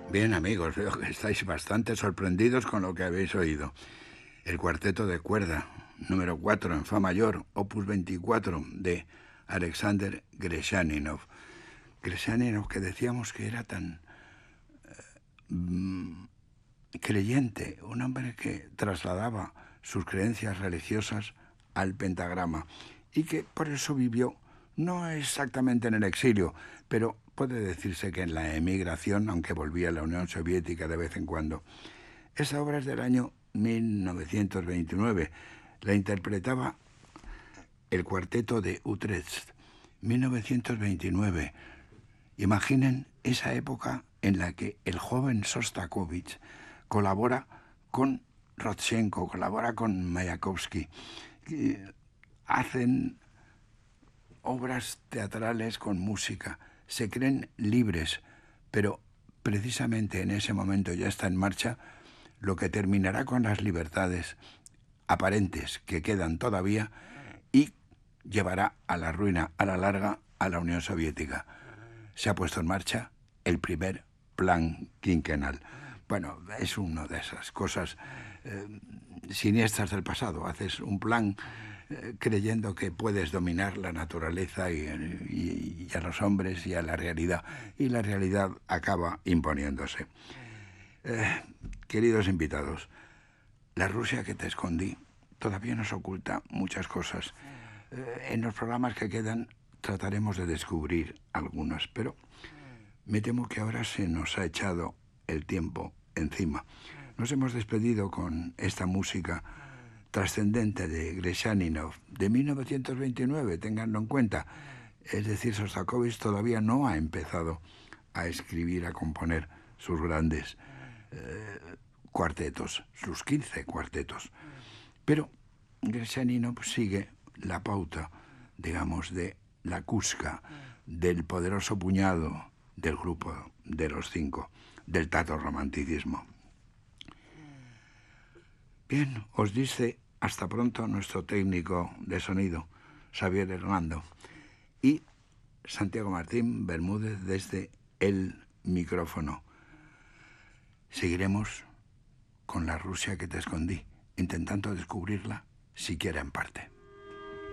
Bien, amigos, veo que estáis bastante sorprendidos con lo que habéis oído. El cuarteto de cuerda, número 4 en fa mayor, opus 24, de Alexander Greshaninov. Greshaninov, que decíamos que era tan creyente, un hombre que trasladaba sus creencias religiosas al pentagrama y que por eso vivió, no exactamente en el exilio, pero puede decirse que en la emigración, aunque volvía a la Unión Soviética de vez en cuando. Esa obra es del año 1929. La interpretaba el cuarteto de Utrecht. 1929. Imaginen esa época en la que el joven Sostakovich colabora con Rodchenko, colabora con Mayakovsky. Hacen obras teatrales con música, se creen libres, pero precisamente en ese momento ya está en marcha lo que terminará con las libertades aparentes que quedan todavía y llevará a la ruina a la larga a la Unión Soviética. Se ha puesto en marcha el primer plan quinquenal. Bueno, es una de esas cosas siniestras del pasado. Haces un plan creyendo que puedes dominar la naturaleza y a los hombres y a la realidad. Y la realidad acaba imponiéndose. Queridos invitados, la Rusia que te escondí todavía nos oculta muchas cosas. En los programas que quedan trataremos de descubrir algunas, pero me temo que ahora se nos ha echado el tiempo encima. Nos hemos despedido con esta música trascendente de Greshaninov de 1929, ténganlo en cuenta. Es decir, Sostakovich todavía no ha empezado a escribir, a componer sus grandes cuartetos, sus 15 cuartetos. Pero Greshaninov sigue la pauta, digamos, de la Kuska, del poderoso puñado del grupo de los 5, del tato-romanticismo. Bien, os dice hasta pronto nuestro técnico de sonido, Xavier Hernando, y Santiago Martín Bermúdez desde el micrófono. Seguiremos con la Rusia que te escondí, intentando descubrirla, siquiera en parte.